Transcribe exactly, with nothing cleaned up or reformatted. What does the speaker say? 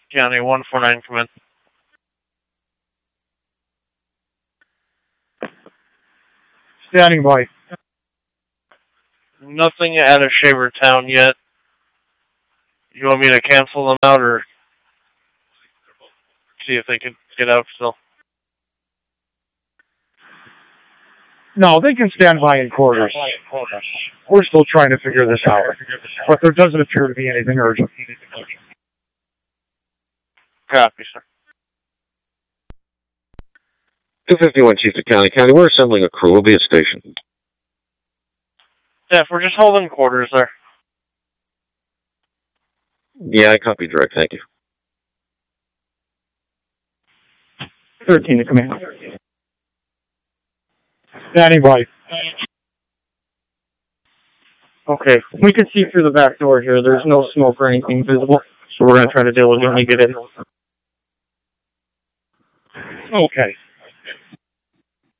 County one four nine, come in. Standing by. Nothing out of Shavertown yet. You want me to cancel them out or see if they can get out still? No, they can stand by in quarters. We're still trying to figure this out. But there doesn't appear to be anything urgent. Copy, sir. two fifty-one, Chief of County. County, we're assembling a crew. We'll be at station. Yeah, if we're just holding quarters there. Yeah, I copy direct. Thank you. thirteen to command. Standing by. Okay, we can see through the back door here. There's no smoke or anything visible, so we're going to try to diligently get in. Okay.